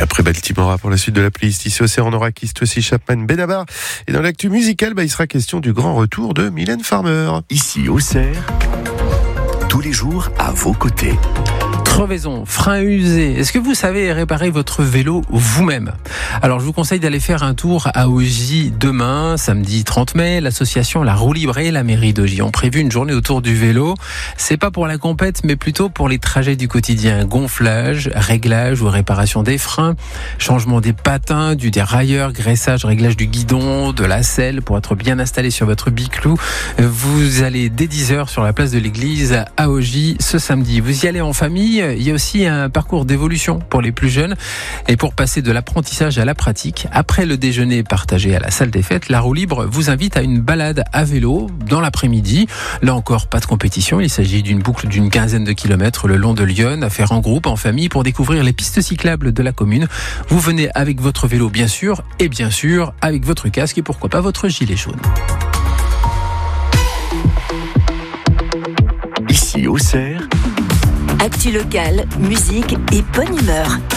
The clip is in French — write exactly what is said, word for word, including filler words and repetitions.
après Baltimora pour la suite de la playlist. Ici au Auxerre, on aura Kist aussi, Chapman, Benabar. Et dans l'actu musicale, bah, il sera question du grand retour de Mylène Farmer. Ici au Auxerre, tous les jours à vos côtés. Crevaison, frein usé. Est-ce que vous savez réparer votre vélo vous-même ? Alors, je vous conseille d'aller faire un tour à Augy demain, samedi trente mai. L'association La Roue Libre et la mairie d'Augy ont prévu une journée autour du vélo. C'est pas pour la compète, mais plutôt pour les trajets du quotidien. Gonflage, réglage ou réparation des freins, changement des patins, du dérailleur, graissage, réglage du guidon, de la selle pour être bien installé sur votre biclou. Vous allez dès dix heures sur la place de l'église à Augy ce samedi. Vous y allez en famille. Il y a aussi un parcours d'évolution pour les plus jeunes. Et pour passer de l'apprentissage à la pratique, après le déjeuner partagé à la salle des fêtes, La Roue Libre vous invite à une balade à vélo dans l'après-midi. Là encore, pas de compétition. Il s'agit d'une boucle d'une quinzaine de kilomètres le long de Lyon, à faire en groupe, en famille, pour découvrir les pistes cyclables de la commune. Vous venez avec votre vélo, bien sûr, et bien sûr, avec votre casque et pourquoi pas votre gilet jaune. Ici au Auxerre, actu locale, musique et bonne humeur.